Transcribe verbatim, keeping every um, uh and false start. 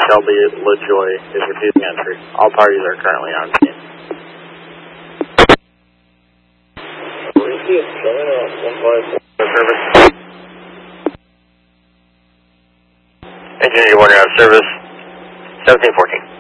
Shelby LaJoy is refusing entry. All parties are currently on scene. Service. Engineer, you want to have service seventeen fourteen.